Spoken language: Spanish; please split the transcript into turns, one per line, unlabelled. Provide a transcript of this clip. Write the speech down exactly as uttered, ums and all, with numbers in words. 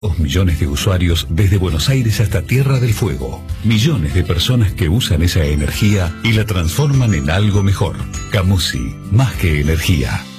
Dos millones de usuarios desde Buenos Aires hasta Tierra del Fuego. Millones de personas que usan esa energía y la transforman en algo mejor. Camusi, más que energía.